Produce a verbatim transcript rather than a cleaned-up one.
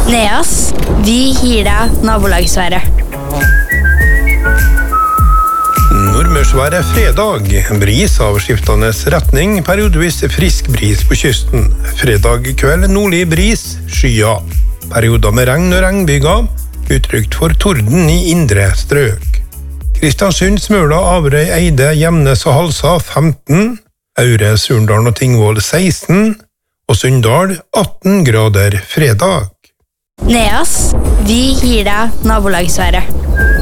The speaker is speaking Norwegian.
Neas, vi gir deg nabolagsværet. Nordmørsværet fredag. Bris av skiftende retning, periodevis frisk bris på kysten. Fredag kveld nordlig bris, skya. Perioder med regn og regnbyger, utrygt for torden i indre strøk. Kristiansund, Smøla, Averøy, Eide, Gjemnes og Halsa femten, Aure, Surndalen og Tingvoll seksten, og Sunndal atten grader fredag. Neas, vi gir deg nabolagsværet.